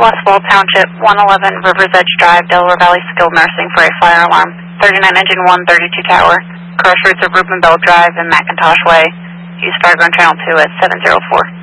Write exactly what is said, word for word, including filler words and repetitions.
Westfall Township, one eleven Rivers Edge Drive, Delaware Valley Skilled Nursing for a fire alarm. thirty-nine Engine one, thirty-two Tower. Cross routes of Reuben Bell Drive and McIntosh Way. Use Fargo and Channel two at seven zero four.